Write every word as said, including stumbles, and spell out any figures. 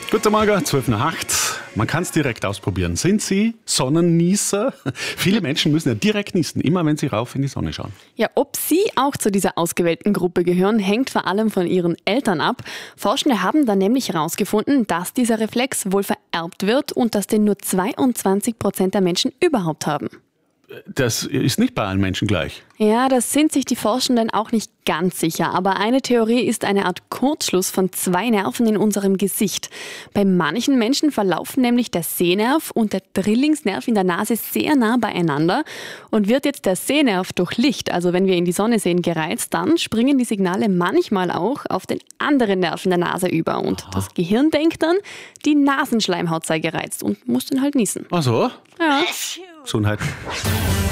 Guten Morgen, zwölf nach acht. Man kann es direkt ausprobieren. Sind Sie Sonnennießer? Viele Menschen müssen ja direkt niesen, immer wenn sie rauf in die Sonne schauen. Ja, ob Sie auch zu dieser ausgewählten Gruppe gehören, hängt vor allem von Ihren Eltern ab. Forschende haben dann nämlich herausgefunden, dass dieser Reflex wohl vererbt wird und dass den nur zweiundzwanzig Prozent der Menschen überhaupt haben. Das ist nicht bei allen Menschen gleich. Ja, das sind sich die Forschenden auch nicht ganz sicher. Aber eine Theorie ist eine Art Kurzschluss von zwei Nerven in unserem Gesicht. Bei manchen Menschen verlaufen nämlich der Sehnerv und der Drillingsnerv in der Nase sehr nah beieinander. Und wird jetzt der Sehnerv durch Licht, also wenn wir in die Sonne sehen, gereizt, dann springen die Signale manchmal auch auf den anderen Nerv in der Nase über. Und Aha. das Gehirn denkt dann, die Nasenschleimhaut sei gereizt und muss dann halt niesen. Ach so? Ja. Gesundheit.